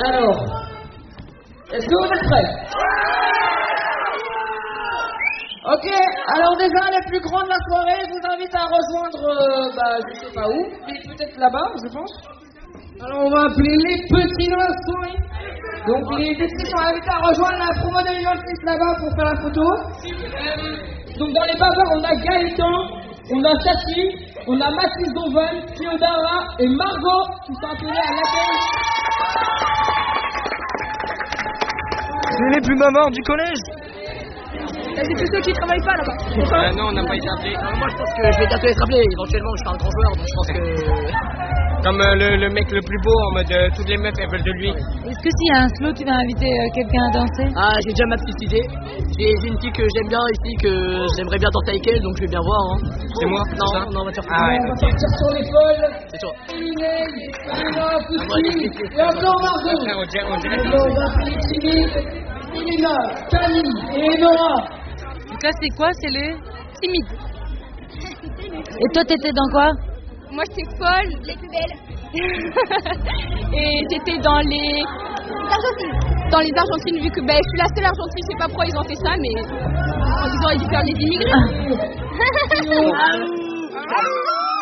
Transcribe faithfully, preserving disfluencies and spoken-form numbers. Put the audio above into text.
Alors, est-ce que vous êtes prêts? Ok, alors déjà, les plus grands de la soirée, je vous invite à rejoindre, euh, bah, je sais pas où, mais peut-être là-bas, je pense. Alors, on va appeler les petits de la soirée. Donc, les petits sont invités à rejoindre la promo deux mille vingt-six là-bas pour faire la photo. Donc, dans les bavards, on a Gaëtan, on a Tati, on a Mathis Donvan, Théodara et Margot qui sont appelés à l'accueil. C'est les plus bavards du collège. C'est tous ceux qui travaillent pas là-bas. Euh, non, on n'a pas été appelés. Euh, moi je pense que je vais bientôt être appelé, éventuellement je suis un grand joueur donc je pense que... Comme euh, le, le mec le plus beau en mode euh, toutes les meufs elles veulent de lui. Est-ce que s'il y a un slow, tu vas inviter euh, quelqu'un à danser? Ah j'ai déjà ma petite idée. J'ai j'ai une fille que j'aime bien ici, que j'aimerais bien danser avec elle donc je vais bien voir. Hein. C'est moi? Non, ça non, on va te faire Ah ouais. On va partir sur l'épaule. C'est toi. Éliné, Elena, Ah, moi, Poussy, et encore Margot. Frère, on dirait, on dirait Et on va appeler timide, Elena, Camille et Nora. Donc là, c'est quoi? C'est les timides. Et toi, t'étais dans quoi? Moi j'étais folle, les plus belles. Et j'étais dans les Argentines. Dans les Argentines, vu que ben, je suis la seule Argentine, je sais pas pourquoi ils ont fait ça, mais ils auraient dû faire les immigrés. Ah.